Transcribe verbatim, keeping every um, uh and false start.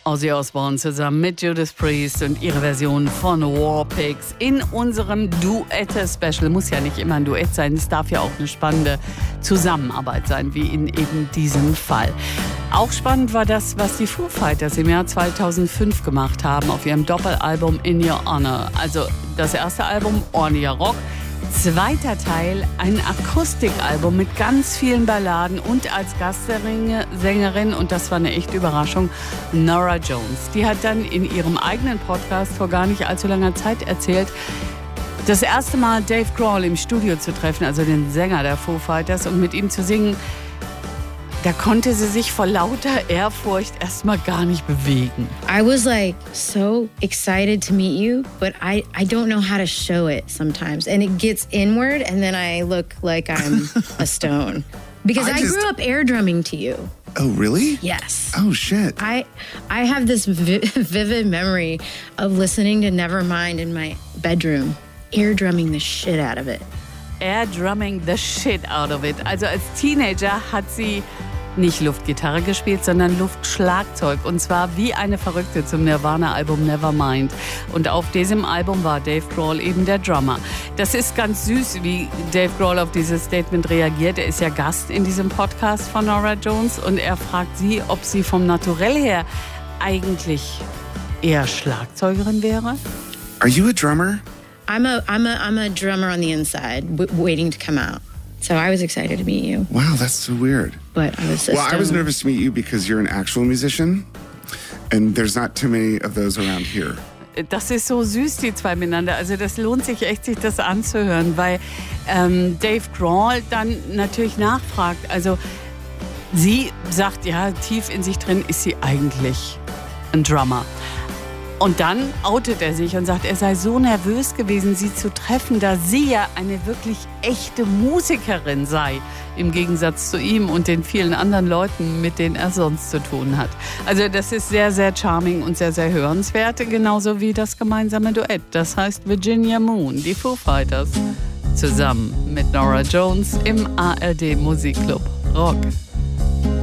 Ozzy Osbourne zusammen mit Judas Priest und ihre Version von Warpigs in unserem Duette-Special. Muss ja nicht immer ein Duett sein, es darf ja auch eine spannende Zusammenarbeit sein, wie in eben diesem Fall. Auch spannend war das, was die Foo Fighters im Jahr zweitausendfünf gemacht haben auf ihrem Doppelalbum In Your Honor. Also das erste Album Ornia Rock. Zweiter Teil, ein Akustikalbum mit ganz vielen Balladen und als Gastsängerin, und das war eine echte Überraschung, Norah Jones. Die hat dann in ihrem eigenen Podcast vor gar nicht allzu langer Zeit erzählt, das erste Mal Dave Grohl im Studio zu treffen, also den Sänger der Foo Fighters, und mit ihm zu singen, da konnte sie sich vor lauter Ehrfurcht erstmal gar nicht bewegen. I was like so excited to meet you, but I, I don't know how to show it sometimes. And it gets inward and then I look like I'm a stone. Because I, I just... grew up air drumming to you. Oh, really? Yes. Oh, shit. I I have this vi- vivid memory of listening to Nevermind in my bedroom, air drumming the shit out of it. Air drumming the shit out of it. Also als Teenager hat sie nicht Luftgitarre gespielt, sondern Luftschlagzeug. Und zwar wie eine Verrückte zum Nirvana-Album Nevermind. Und auf diesem Album war Dave Grohl eben der Drummer. Das ist ganz süß, wie Dave Grohl auf dieses Statement reagiert. Er ist ja Gast in diesem Podcast von Norah Jones und er fragt sie, ob sie vom Naturell her eigentlich eher Schlagzeugerin wäre. Are you a drummer? I'm a I'm a I'm a drummer on the inside, w- waiting to come out. So I was excited to meet you. Wow, that's so weird. But I was. Well, I was nervous to meet you because you're an actual musician, and there's not too many of those around here. Das ist so süß, die zwei miteinander. Also das lohnt sich echt, sich das anzuhören, weil ähm, Dave Grohl dann natürlich nachfragt. Also sie sagt, ja, tief in sich drin ist sie eigentlich ein Drummer. Und dann outet er sich und sagt, er sei so nervös gewesen, sie zu treffen, da sie ja eine wirklich echte Musikerin sei, im Gegensatz zu ihm und den vielen anderen Leuten, mit denen er sonst zu tun hat. Also das ist sehr, sehr charming und sehr, sehr hörenswert, genauso wie das gemeinsame Duett. Das heißt Virginia Moon, die Foo Fighters, zusammen mit Norah Jones im A R D Musikclub Rock.